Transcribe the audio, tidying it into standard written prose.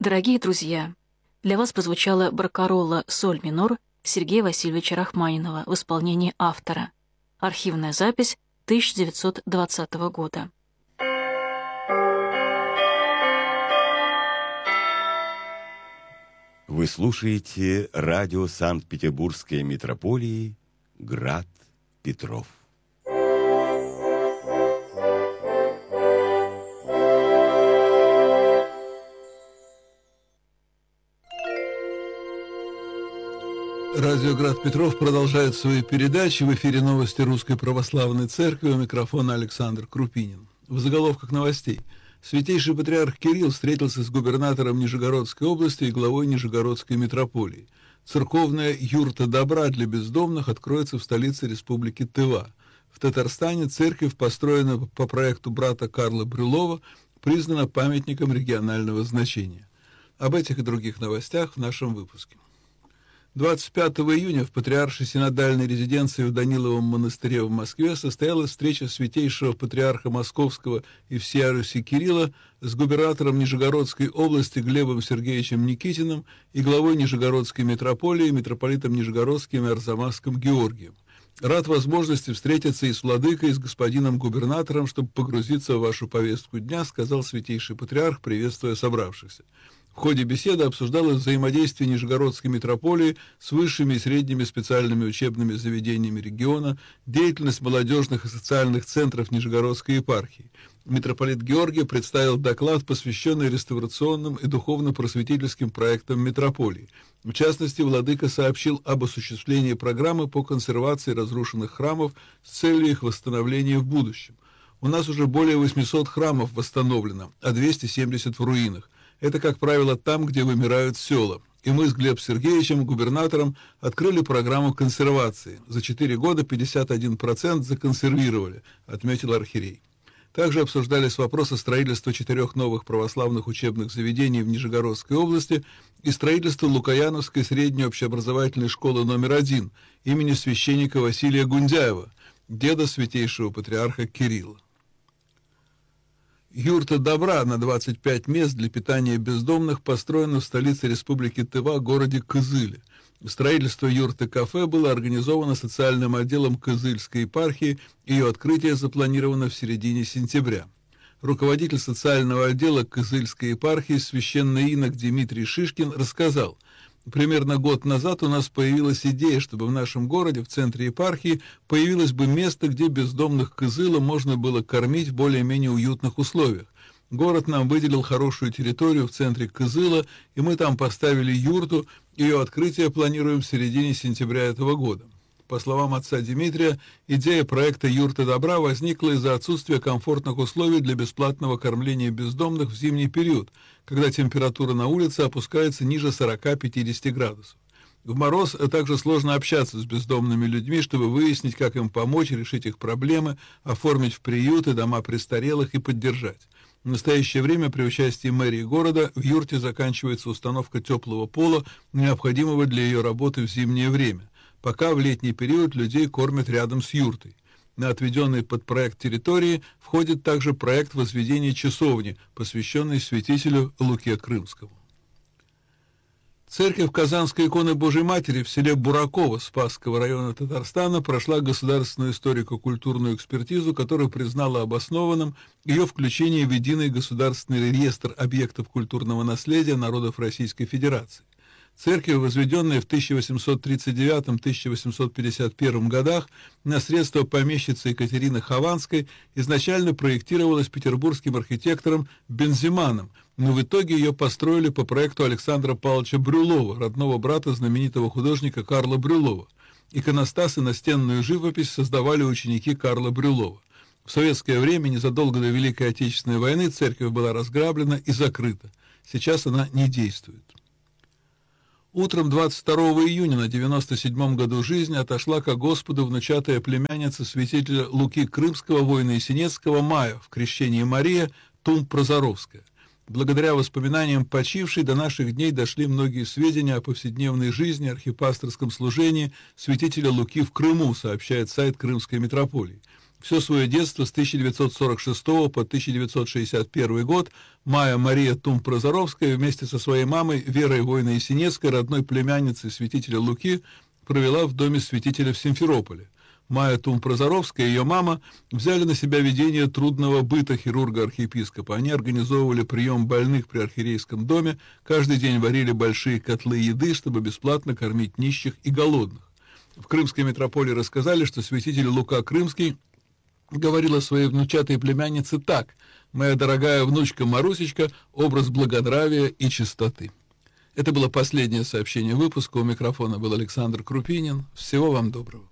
Дорогие друзья, для вас прозвучала баркаролла «Соль минор» Сергея Васильевича Рахманинова в исполнении автора. Архивная запись 1920 года. Вы слушаете радио Санкт-Петербургской митрополии «Град Петров». Радио «Град Петров» продолжает свои передачи. В эфире новости Русской Православной Церкви. У микрофона Александр Крупинин. В заголовках новостей. Святейший патриарх Кирилл встретился с губернатором Нижегородской области и главой Нижегородской митрополии. Церковная юрта добра для бездомных откроется в столице Республики Тыва. В Татарстане церковь, построенная по проекту брата Карла Брюлова, признана памятником регионального значения. Об этих и других новостях в нашем выпуске. 25 июня в Патриаршей синодальной резиденции в Даниловом монастыре в Москве состоялась встреча святейшего патриарха Московского и всея Руси Кирилла с губернатором Нижегородской области Глебом Сергеевичем Никитиным и главой Нижегородской митрополии митрополитом Нижегородским и Арзамасским Георгием. Рад возможности встретиться и с владыкой, и с господином губернатором, чтобы погрузиться в вашу повестку дня, сказал святейший патриарх, приветствуя собравшихся. В ходе беседы обсуждалось взаимодействие Нижегородской митрополии с высшими и средними специальными учебными заведениями региона, деятельность молодежных и социальных центров Нижегородской епархии. Митрополит Георгий представил доклад, посвященный реставрационным и духовно-просветительским проектам митрополии. В частности, владыка сообщил об осуществлении программы по консервации разрушенных храмов с целью их восстановления в будущем. У нас уже более 800 храмов восстановлено, а 270 в руинах. Это, как правило, там, где вымирают села. И мы с Глебом Сергеевичем, губернатором, открыли программу консервации. За 4 года 51% законсервировали, отметил архиерей. Также обсуждались вопросы строительства 4 новых православных учебных заведений в Нижегородской области и строительства Лукояновской средней общеобразовательной школы номер 1 имени священника Василия Гундяева, деда святейшего патриарха Кирилла. Юрта добра на 25 мест для питания бездомных построена в столице Республики Тыва, городе Кызыле. Строительство юрты-кафе было организовано социальным отделом Кызыльской епархии, ее открытие запланировано в середине сентября. Руководитель социального отдела Кызыльской епархии священный инок Дмитрий Шишкин рассказал: примерно год назад у нас появилась идея, чтобы в нашем городе, в центре епархии, появилось бы место, где бездомных Кызыла можно было кормить в более-менее уютных условиях. Город нам выделил хорошую территорию в центре Кызыла, и мы там поставили юрту, ее открытие планируем в середине сентября этого года. По словам отца Дмитрия, идея проекта «Юрта добра» возникла из-за отсутствия комфортных условий для бесплатного кормления бездомных в зимний период, когда температура на улице опускается ниже 40-50 градусов. В мороз также сложно общаться с бездомными людьми, чтобы выяснить, как им помочь, решить их проблемы, оформить в приюты, дома престарелых и поддержать. В настоящее время при участии мэрии города в юрте заканчивается установка теплого пола, необходимого для ее работы в зимнее время. Пока в летний период людей кормят рядом с юртой. На отведенный под проект территории входит также проект возведения часовни, посвященный святителю Луке Крымскому. Церковь Казанской иконы Божией Матери в селе Бураково Спасского района Татарстана прошла государственную историко-культурную экспертизу, которая признала обоснованным ее включение в единый государственный реестр объектов культурного наследия народов Российской Федерации. Церковь, возведенная в 1839-1851 годах на средства помещицы Екатерины Хованской, изначально проектировалась петербургским архитектором Бензиманом, но в итоге ее построили по проекту Александра Павловича Брюлова, родного брата знаменитого художника Карла Брюлова. Иконостас и настенную живопись создавали ученики Карла Брюлова. В советское время, незадолго до Великой Отечественной войны, церковь была разграблена и закрыта. Сейчас она не действует. Утром 22 июня на 97-м году жизни отошла ко Господу внучатая племянница святителя Луки Крымского, воина Есенецкого, Мая, в крещении Мария, Тум-Прозоровская. Благодаря воспоминаниям почившей до наших дней дошли многие сведения о повседневной жизни, архипасторском служении святителя Луки в Крыму, сообщает сайт Крымской митрополии. Все свое детство с 1946 по 1961 год Майя Мария Тум-Прозоровская вместе со своей мамой Верой Войно-Есенецкой, родной племянницей святителя Луки, провела в доме святителя в Симферополе. Майя Тум-Прозоровская и ее мама взяли на себя ведение трудного быта хирурга-архиепископа. Они организовывали прием больных при архиерейском доме, каждый день варили большие котлы еды, чтобы бесплатно кормить нищих и голодных. В Крымской митрополии рассказали, что святитель Лука Крымский говорила своей внучатой племяннице так: «Моя дорогая внучка Марусечка, образ благонравия и чистоты». Это было последнее сообщение выпуска. У микрофона был Александр Крупинин. Всего вам доброго.